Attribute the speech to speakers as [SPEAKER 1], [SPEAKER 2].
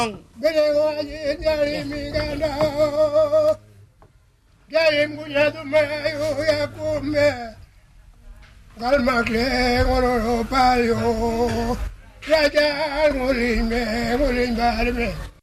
[SPEAKER 1] Berego aje jari miganda jari munyadu mayo ya kume galmakle ngoro payo raja ngolime ngolimbalme